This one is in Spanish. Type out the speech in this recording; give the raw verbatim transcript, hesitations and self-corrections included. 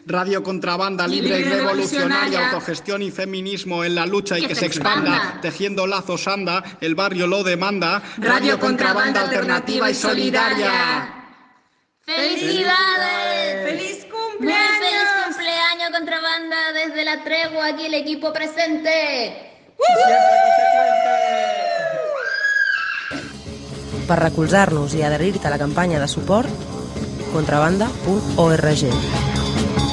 Radio Contrabanda, libre y revolucionaria, autogestión y feminismo en la lucha y que, que se expanda. expanda, tejiendo lazos anda, el barrio lo demanda. Radio Contrabanda, alternativa y solidaria. ¡Felicidades! ¡Feliz cumpleaños! Muy feliz cumpleaños, Contrabanda, desde la tregua, aquí el equipo presente. Per recolzar-nos i adherir-te a la campanya de suport, contrabanda punt org.